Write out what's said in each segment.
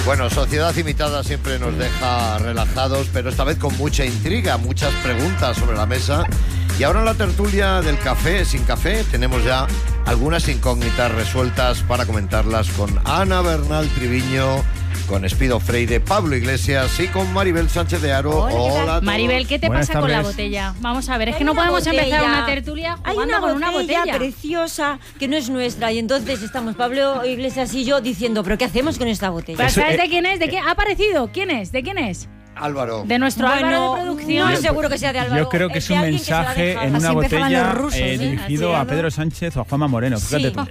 Bueno, Sociedad Imitada siempre nos deja relajados, pero esta vez con mucha intriga, muchas preguntas sobre la mesa. Y ahora en la tertulia del café, sin café, tenemos ya algunas incógnitas resueltas para comentarlas con Ana Bernal Triviño, con Espido Freire, Pablo Iglesias y con Maribel Sánchez de Aro. Hola, Maribel, ¿qué te pasa con la botella? Vamos a ver, es que no podemos empezar una tertulia jugando con una botella preciosa que no es nuestra, y entonces estamos Pablo Iglesias y yo diciendo, ¿pero qué hacemos con esta botella? ¿Sabes de quién es? ¿De qué ha aparecido? ¿Quién es? ¿De quién es? Álvaro. De nuestro Álvaro de producción. No seguro que sea de Álvaro. Yo creo que es un mensaje en una botella dirigido a Pedro Sánchez o a Juanma Moreno. Fíjate tú.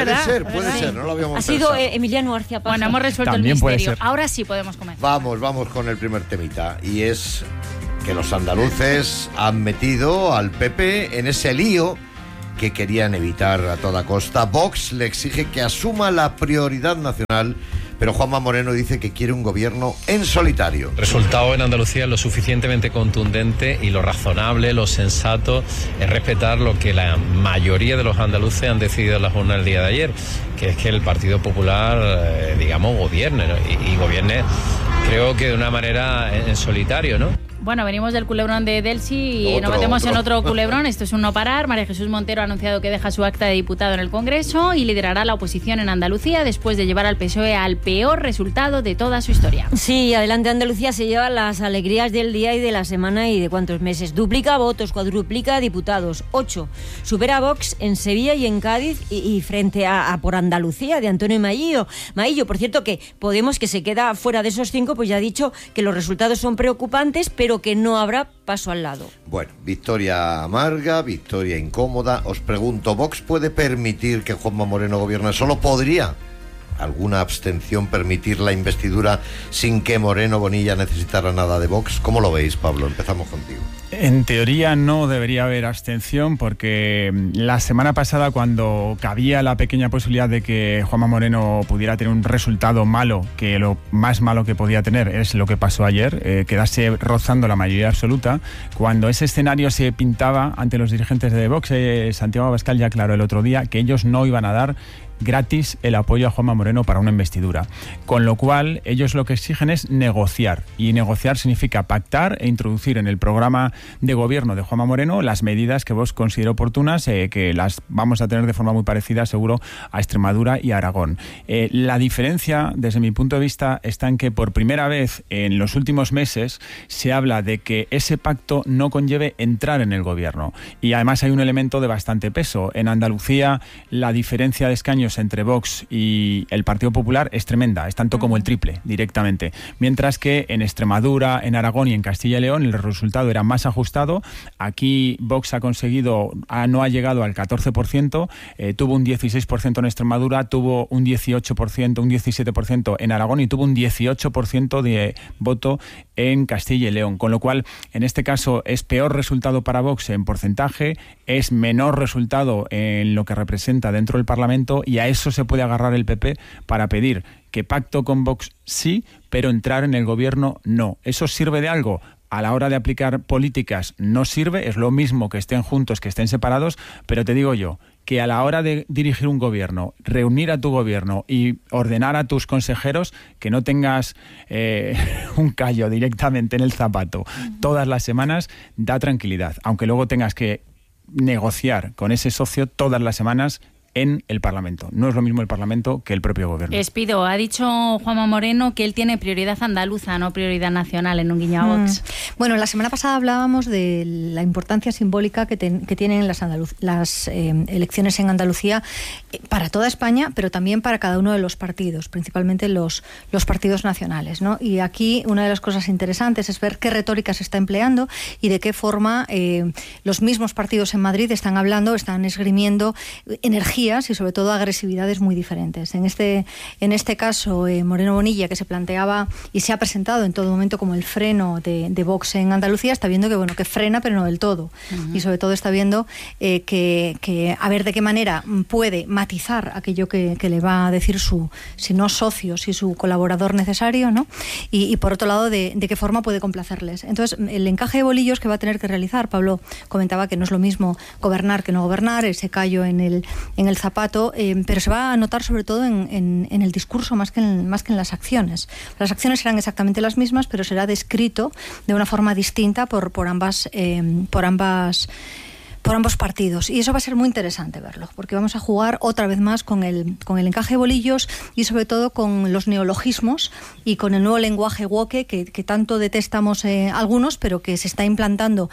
Puede ser, no lo habíamos pensado. Ha sido Emiliano García Paja. Bueno, hemos resuelto también el misterio. Ahora sí podemos comenzar. Vamos con el primer temita. Y es que los andaluces han metido al PP en ese lío que querían evitar a toda costa. Vox le exige que asuma la prioridad nacional, pero Juanma Moreno dice que quiere un gobierno en solitario. El resultado en Andalucía es lo suficientemente contundente y lo razonable, lo sensato es respetar lo que la mayoría de los andaluces han decidido en la jornada del día de ayer, que es que el Partido Popular, gobierne, ¿no? y gobierne, creo que de una manera en solitario, ¿no? Bueno, venimos del culebrón de Delsi y nos metemos en otro culebrón. Esto es un no parar. María Jesús Montero ha anunciado que deja su acta de diputado en el Congreso y liderará la oposición en Andalucía después de llevar al PSOE al peor resultado de toda su historia. Sí, adelante Andalucía se lleva las alegrías del día y de la semana y de cuántos meses. Duplica votos, cuadruplica diputados, 8. Supera a Vox en Sevilla y en Cádiz y frente a Por Andalucía de Antonio Maillo. Por cierto, que Podemos, que se queda fuera de esos 5, pues ya ha dicho que los resultados son preocupantes, pero que no habrá paso al lado. Bueno, victoria amarga, victoria incómoda. Os pregunto, ¿Vox puede permitir que Juanma Moreno gobierne? ¿Solo podría alguna abstención permitir la investidura sin que Moreno Bonilla necesitara nada de Vox? ¿Cómo lo veis, Pablo? Empezamos contigo. En teoría no debería haber abstención, porque la semana pasada, cuando cabía la pequeña posibilidad de que Juanma Moreno pudiera tener un resultado malo, que lo más malo que podía tener es lo que pasó ayer, quedarse rozando la mayoría absoluta, cuando ese escenario se pintaba ante los dirigentes de Vox, Santiago Abascal ya aclaró el otro día que ellos no iban a dar gratis el apoyo a Juanma Moreno para una investidura, con lo cual ellos lo que exigen es negociar, y negociar significa pactar e introducir en el programa de gobierno de Juanma Moreno las medidas que vos considera oportunas, que las vamos a tener de forma muy parecida seguro a Extremadura y a Aragón. La diferencia desde mi punto de vista está en que por primera vez en los últimos meses se habla de que ese pacto no conlleve entrar en el gobierno, y además hay un elemento de bastante peso. En Andalucía la diferencia de escaños entre Vox y el Partido Popular es tremenda, es tanto como el triple directamente, mientras que en Extremadura, en Aragón y en Castilla y León el resultado era más ajustado. Aquí Vox no ha llegado al 14%, tuvo un 16% en Extremadura, tuvo un 18%, un 17% en Aragón y tuvo un 18% de voto en Castilla y León, con lo cual en este caso es peor resultado para Vox en porcentaje, es menor resultado en lo que representa dentro del Parlamento, y a eso se puede agarrar el PP para pedir que pacto con Vox sí, pero entrar en el gobierno no. ¿Eso sirve de algo? A la hora de aplicar políticas no sirve, es lo mismo que estén juntos que estén separados, pero te digo yo que a la hora de dirigir un gobierno, reunir a tu gobierno y ordenar a tus consejeros, que no tengas un callo directamente en el zapato todas las semanas, da tranquilidad, aunque luego tengas que negociar con ese socio todas las semanas en el Parlamento. No es lo mismo el Parlamento que el propio gobierno. Espido, ha dicho Juanma Moreno que él tiene prioridad andaluza, no prioridad nacional en un guiño a Vox. Bueno, la semana pasada hablábamos de la importancia simbólica que tienen las elecciones en Andalucía para toda España, pero también para cada uno de los partidos, principalmente los partidos nacionales, ¿no? Y aquí una de las cosas interesantes es ver qué retórica se está empleando y de qué forma los mismos partidos en Madrid están esgrimiendo energía y sobre todo agresividades muy diferentes. En este caso, Moreno Bonilla, que se planteaba y se ha presentado en todo momento como el freno de Vox en Andalucía, está viendo que frena, pero no del todo. Y sobre todo está viendo que a ver de qué manera puede matizar aquello que le va a decir si no socio, si su colaborador necesario, ¿no? Y por otro lado, de qué forma puede complacerles. Entonces, el encaje de bolillos que va a tener que realizar, Pablo comentaba que no es lo mismo gobernar que no gobernar, ese callo en el el zapato, pero se va a notar sobre todo en el discurso más que en las acciones. Las acciones serán exactamente las mismas, pero será descrito de una forma distinta por ambos partidos, y eso va a ser muy interesante verlo, porque vamos a jugar otra vez más con el encaje de bolillos y sobre todo con los neologismos y con el nuevo lenguaje woke que tanto detestamos algunos, pero que se está implantando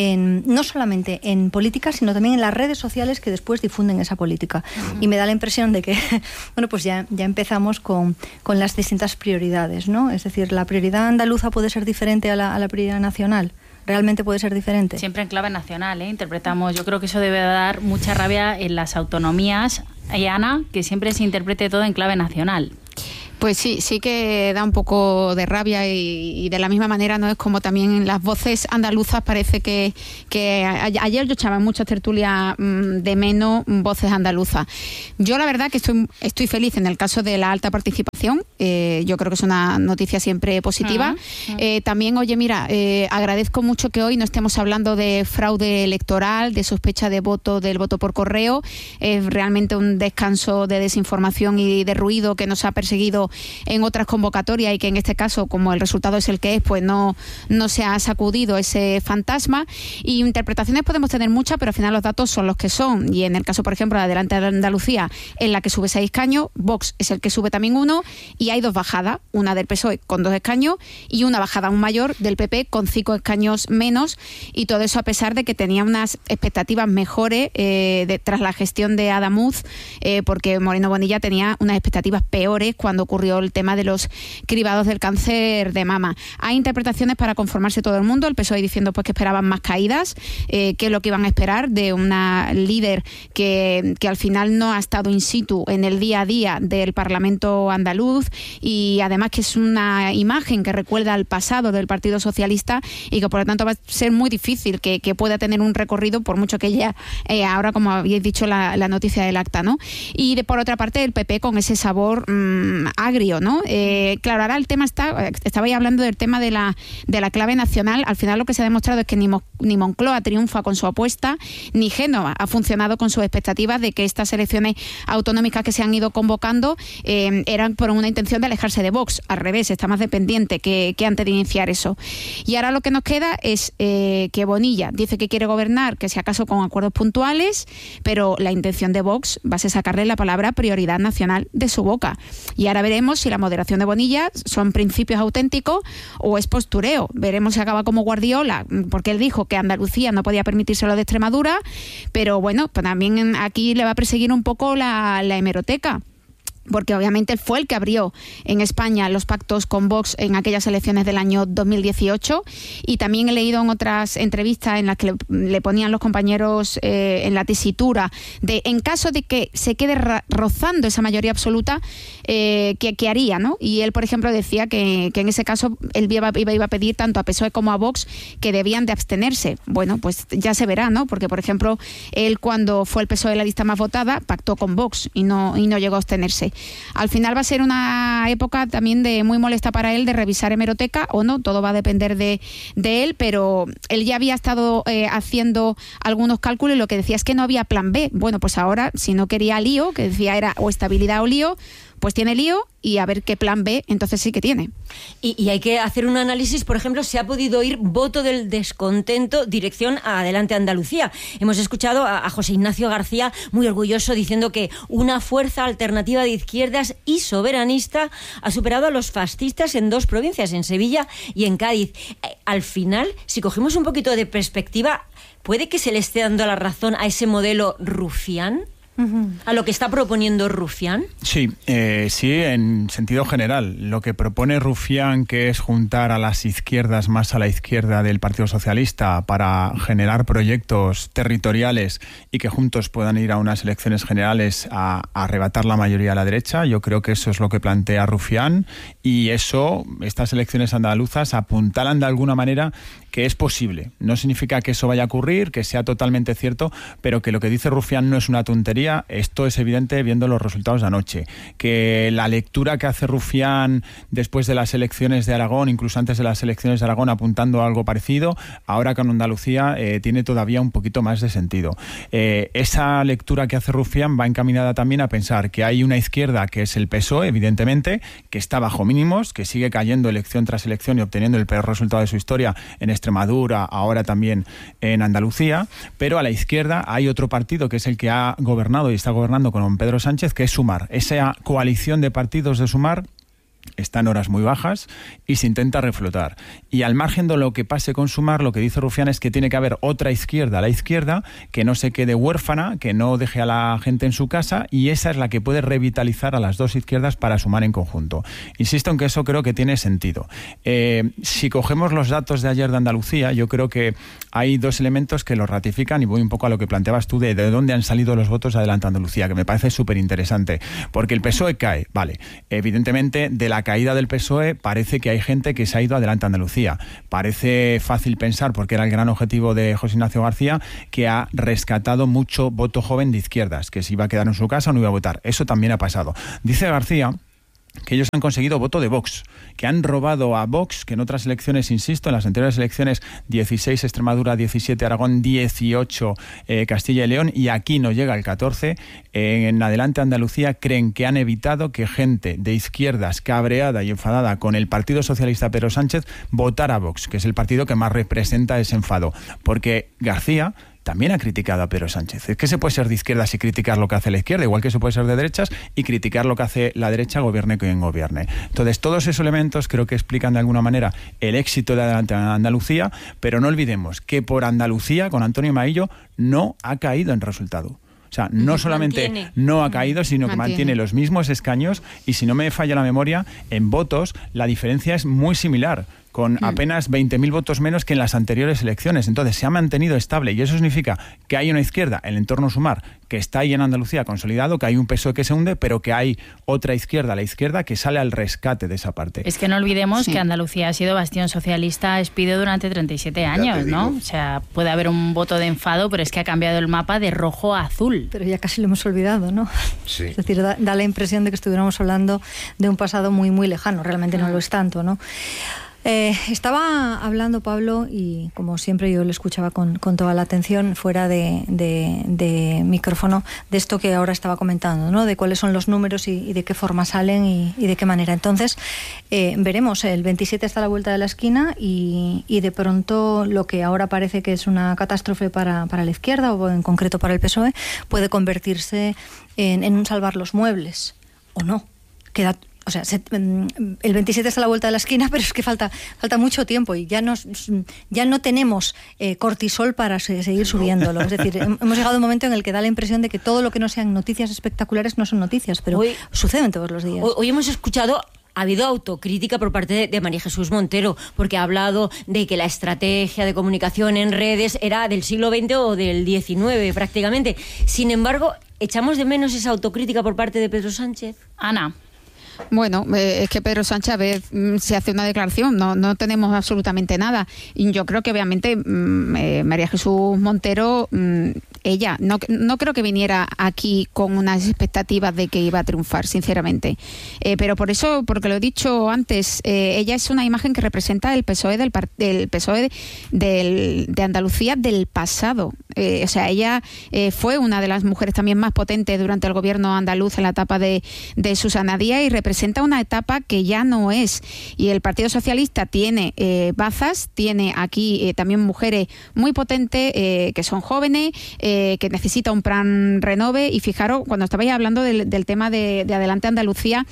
no solamente en política, sino también en las redes sociales que después difunden esa política. Y me da la impresión de que bueno, pues ya empezamos con las distintas prioridades, ¿no? Es decir, la prioridad andaluza puede ser diferente a la prioridad nacional. ¿Realmente puede ser diferente? Siempre en clave nacional, interpretamos. Yo creo que eso debe dar mucha rabia en las autonomías, Ana, que siempre se interprete todo en clave nacional. Pues sí que da un poco de rabia y de la misma manera no es como también en las voces andaluzas parece que ayer yo echaba en muchas tertulias de menos voces andaluzas. Yo la verdad que estoy feliz en el caso de la alta participación, yo creo que es una noticia siempre positiva. También, oye, mira, agradezco mucho que hoy no estemos hablando de fraude electoral, de sospecha de del voto por correo, es realmente un descanso de desinformación y de ruido que nos ha perseguido en otras convocatorias y que en este caso, como el resultado es el que es, pues no se ha sacudido ese fantasma. Y interpretaciones podemos tener muchas, pero al final los datos son los que son. Y en el caso, por ejemplo, de Adelante de Andalucía, en la que sube 6 escaños, Vox es el que sube también 1, y hay 2 bajadas, una del PSOE con 2 escaños y una bajada aún mayor del PP con 5 escaños menos, y todo eso a pesar de que tenía unas expectativas mejores tras la gestión de Adamuz, porque Moreno Bonilla tenía unas expectativas peores cuando ocurrió el tema de los cribados del cáncer de mama. Hay interpretaciones para conformarse todo el mundo, el PSOE diciendo pues que esperaban más caídas, que es lo que iban a esperar de una líder que al final no ha estado in situ en el día a día del Parlamento andaluz, y además que es una imagen que recuerda al pasado del Partido Socialista y que por lo tanto va a ser muy difícil que pueda tener un recorrido, por mucho que ella ahora, como habéis dicho, la noticia del acta, ¿no? Y por otra parte el PP con ese sabor agrio, ¿no? Claro, ahora el tema estabais hablando del tema de la clave nacional. Al final lo que se ha demostrado es que ni Moncloa triunfa con su apuesta, ni Génova ha funcionado con sus expectativas de que estas elecciones autonómicas que se han ido convocando eran por una intención de alejarse de Vox. Al revés, está más dependiente que antes de iniciar eso. Y ahora lo que nos queda es que Bonilla dice que quiere gobernar, que si acaso con acuerdos puntuales, pero la intención de Vox va a ser sacarle la palabra prioridad nacional de su boca. Y ahora veremos si la moderación de Bonilla son principios auténticos o es postureo. Veremos si acaba como Guardiola, porque él dijo que Andalucía no podía permitirse lo de Extremadura, pero bueno, pues también aquí le va a perseguir un poco la hemeroteca. Porque obviamente él fue el que abrió en España los pactos con Vox en aquellas elecciones del año 2018, y también he leído en otras entrevistas en las que le ponían los compañeros en la tesitura de en caso de que se quede rozando esa mayoría absoluta, ¿qué haría, ¿no? Y él, por ejemplo, decía que en ese caso él iba a pedir tanto a PSOE como a Vox que debían de abstenerse. Bueno, pues ya se verá, ¿no? Porque, por ejemplo, él cuando fue el PSOE la lista más votada pactó con Vox y no llegó a abstenerse. Al final va a ser una época también muy molesta para él de revisar hemeroteca o no, todo va a depender de él, pero él ya había estado haciendo algunos cálculos y lo que decía es que no había plan B. Bueno, pues ahora, si no quería lío, que decía era o estabilidad o lío, pues tiene lío, y a ver qué plan B entonces sí que tiene. Y hay que hacer un análisis, por ejemplo, se ha podido ir voto del descontento dirección a Adelante Andalucía. Hemos escuchado a José Ignacio García muy orgulloso diciendo que una fuerza alternativa de izquierdas y soberanista ha superado a los fascistas en 2 provincias, en Sevilla y en Cádiz. Al final, si cogemos un poquito de perspectiva, ¿puede que se le esté dando la razón a ese modelo rufián? ¿A lo que está proponiendo Rufián? Sí, en sentido general. Lo que propone Rufián, que es juntar a las izquierdas más a la izquierda del Partido Socialista para generar proyectos territoriales y que juntos puedan ir a unas elecciones generales a arrebatar la mayoría a la derecha, yo creo que eso es lo que plantea Rufián, y estas elecciones andaluzas apuntalan de alguna manera que es posible. No significa que eso vaya a ocurrir, que sea totalmente cierto, pero que lo que dice Rufián no es una tontería, Andalucía, esto es evidente viendo los resultados de anoche. Que la lectura que hace Rufián después de las elecciones de Aragón, incluso antes de las elecciones de Aragón, apuntando a algo parecido, ahora con Andalucía tiene todavía un poquito más de sentido. Esa lectura que hace Rufián va encaminada también a pensar que hay una izquierda que es el PSOE, evidentemente, que está bajo mínimos, que sigue cayendo elección tras elección y obteniendo el peor resultado de su historia en Extremadura, ahora también en Andalucía, pero a la izquierda hay otro partido que es el que ha gobernado y está gobernando con Pedro Sánchez, que es Sumar. Esa coalición de partidos de Sumar está en horas muy bajas y se intenta reflotar. Y al margen de lo que pase con Sumar, lo que dice Rufián es que tiene que haber otra izquierda, la izquierda, que no se quede huérfana, que no deje a la gente en su casa, y esa es la que puede revitalizar a las dos izquierdas para sumar en conjunto. Insisto en que eso creo que tiene sentido. Si cogemos los datos de ayer de Andalucía, yo creo que hay dos elementos que lo ratifican, y voy un poco a lo que planteabas tú de dónde han salido los votos de Adelante Andalucía, que me parece súper interesante, porque el PSOE cae, vale, evidentemente de la caída del PSOE parece que hay gente que se ha ido Adelante Andalucía. Parece fácil pensar, porque era el gran objetivo de José Ignacio García, que ha rescatado mucho voto joven de izquierdas, que se iba a quedar en su casa o no iba a votar. Eso también ha pasado. Dice García que ellos han conseguido voto de Vox, que han robado a Vox, que en otras elecciones, insisto, en las anteriores elecciones 16 Extremadura, 17 Aragón, 18 Castilla y León, y aquí no llega el 14, en Adelante Andalucía creen que han evitado que gente de izquierdas cabreada y enfadada con el Partido Socialista Pedro Sánchez votara a Vox, que es el partido que más representa ese enfado, porque García también ha criticado a Pedro Sánchez. Es que se puede ser de izquierdas y criticar lo que hace la izquierda, igual que se puede ser de derechas y criticar lo que hace la derecha, gobierne quien gobierne. Entonces, todos esos elementos creo que explican de alguna manera el éxito de Adelante Andalucía, pero no olvidemos que por Andalucía, con Antonio Maillo, no ha caído en resultado. O sea, no solamente no ha caído, sino que mantiene los mismos escaños, y si no me falla la memoria, en votos la diferencia es muy similar, con apenas 20.000 votos menos que en las anteriores elecciones. Entonces se ha mantenido estable, y eso significa que hay una izquierda, el entorno Sumar, que está ahí en Andalucía consolidado, que hay un PSOE que se hunde, pero que hay otra izquierda, la izquierda, que sale al rescate de esa parte. Es que no olvidemos que Andalucía ha sido bastión socialista espido durante 37 años, ¿no? O sea, puede haber un voto de enfado, pero es que ha cambiado el mapa de rojo a azul. Pero ya casi lo hemos olvidado, ¿no? Sí. Es decir, da la impresión de que estuviéramos hablando de un pasado muy, muy lejano. Realmente no lo es tanto, ¿no? Estaba hablando Pablo, y como siempre yo le escuchaba con toda la atención fuera de micrófono, de esto que ahora estaba comentando, ¿no? De cuáles son los números y de qué forma salen y de qué manera. Entonces, veremos, el 27 está a la vuelta de la esquina, y de pronto lo que ahora parece que es una catástrofe para la izquierda, o en concreto para el PSOE, puede convertirse en un salvar los muebles, o no. O sea, el 27 está a la vuelta de la esquina, pero es que falta mucho tiempo, y ya no tenemos cortisol para seguir subiéndolo. Es decir, hemos llegado a un momento en el que da la impresión de que todo lo que no sean noticias espectaculares no son noticias, pero suceden todos los días. Hoy hemos escuchado... Ha habido autocrítica por parte de María Jesús Montero, porque ha hablado de que la estrategia de comunicación en redes era del siglo XX o del XIX prácticamente. Sin embargo, ¿echamos de menos esa autocrítica por parte de Pedro Sánchez? Ana. Bueno, es que Pedro Sánchez a veces se hace una declaración, no tenemos absolutamente nada. Y yo creo que obviamente María Jesús Montero, ella no creo que viniera aquí con unas expectativas de que iba a triunfar, sinceramente. Pero por eso, porque lo he dicho antes, ella es una imagen que representa el PSOE del PSOE de Andalucía del pasado. O sea, ella fue una de las mujeres también más potentes durante el gobierno andaluz en la etapa de Susana Díaz, y representa una etapa que ya no es. Y el Partido Socialista tiene bazas, tiene aquí también mujeres muy potentes, que son jóvenes, que necesita un plan renove. Y fijaros, cuando estabais hablando del tema de Adelante Andalucía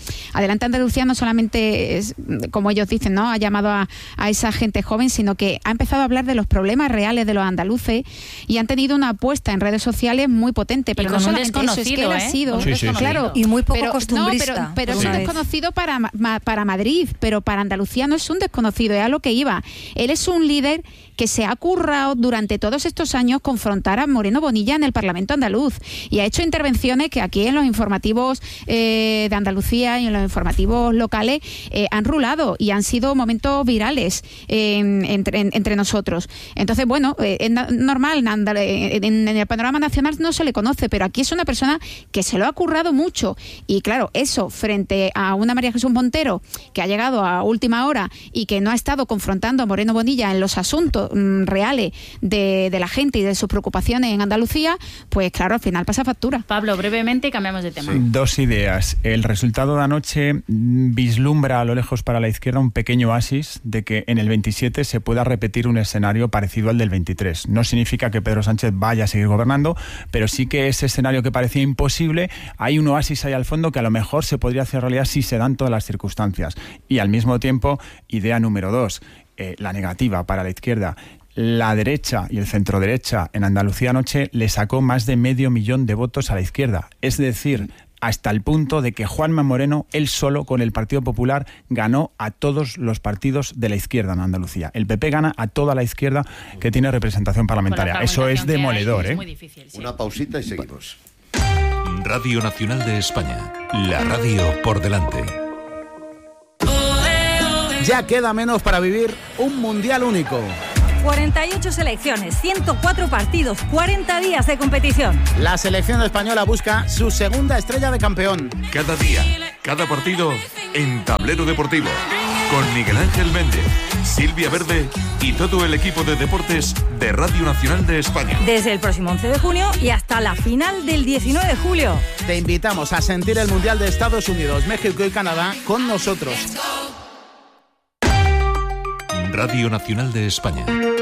no solamente es, como ellos dicen, ¿no?, ha llamado a esa gente joven, sino que ha empezado a hablar de los problemas reales de los andaluces, y han tenido una apuesta en redes sociales muy potente. Pero no solamente eso, es que él ha sido claro, y muy poco costumbrista. Pero es un desconocido para Madrid, pero para Andalucía no es un desconocido, es a lo que iba. Él es un líder que se ha currado durante todos estos años confrontar a Moreno Bonilla en el Parlamento andaluz, y ha hecho intervenciones que aquí en los informativos de Andalucía y en los informativos locales han rulado, y han sido momentos virales entre nosotros. Entonces, bueno, es normal, en el panorama nacional no se le conoce, pero aquí es una persona que se lo ha currado mucho. Y claro, eso frente a una María Jesús Montero que ha llegado a última hora y que no ha estado confrontando a Moreno Bonilla en los asuntos reales de la gente y de sus preocupaciones en Andalucía, pues claro, al final pasa factura. Pablo, brevemente cambiamos de tema. Sí. Dos ideas. El resultado de anoche vislumbra a lo lejos para la izquierda un pequeño oasis de que en el 27 se pueda repetir un escenario parecido al del 23. No significa que Pedro Sánchez vaya a seguir gobernando, pero sí que ese escenario que parecía imposible, hay un oasis ahí al fondo que a lo mejor se podría hacer realidad si se dan todas las circunstancias. Y al mismo tiempo, idea número 2, la negativa para la izquierda. La derecha y el centro-derecha en Andalucía anoche le sacó más de 500.000 de votos a la izquierda. Es decir, hasta el punto de que Juanma Moreno, él solo, con el Partido Popular, ganó a todos los partidos de la izquierda en Andalucía. El PP gana a toda la izquierda que tiene representación parlamentaria. Eso es demoledor, es muy difícil, sí. Una pausita y seguimos. Radio Nacional de España. La radio por delante. Ya queda menos para vivir un mundial único. 48 selecciones, 104 partidos, 40 días de competición. La selección española busca su segunda estrella de campeón. Cada día, cada partido en Tablero Deportivo. Con Miguel Ángel Méndez, Silvia Verde y todo el equipo de deportes de Radio Nacional de España. Desde el próximo 11 de junio y hasta la final del 19 de julio. Te invitamos a sentir el Mundial de Estados Unidos, México y Canadá con nosotros. Radio Nacional de España.